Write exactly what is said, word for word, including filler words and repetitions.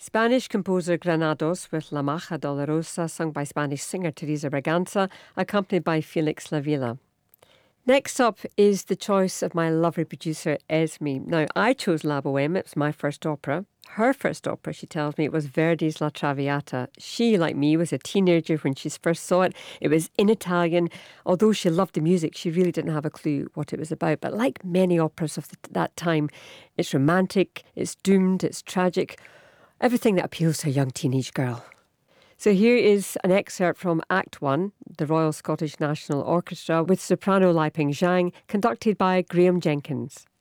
Spanish composer Granados with La Maja Dolorosa, sung by Spanish singer Teresa Braganza, accompanied by Felix Lavilla. Next up is the choice of my lovely producer, Esme. Now, I chose La Boheme. It was my first opera. Her first opera, she tells me, was Verdi's La Traviata. She, like me, was a teenager when she first saw it. It was in Italian. Although she loved the music, she really didn't have a clue what it was about. But like many operas of the, that time, it's romantic, it's doomed, it's tragic. Everything that appeals to a young teenage girl. So here is an excerpt from Act One, the Royal Scottish National Orchestra, with soprano Lai Ping Zhang, conducted by Graham Jenkins.